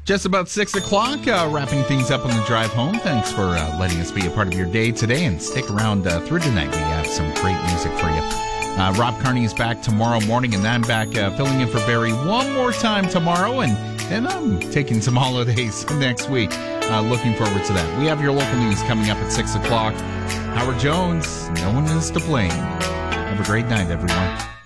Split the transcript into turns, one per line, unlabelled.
Just about 6 o'clock, wrapping things up on the drive home. Thanks for letting us be a part of your day today, and stick around through tonight. We have some great music for you. Rob Carney is back tomorrow morning, and I'm back filling in for Barry one more time tomorrow, and then I'm taking some holidays next week. Looking forward to that. We have your local news coming up at 6 o'clock. Howard Jones, no one is to blame. Have a great night, everyone.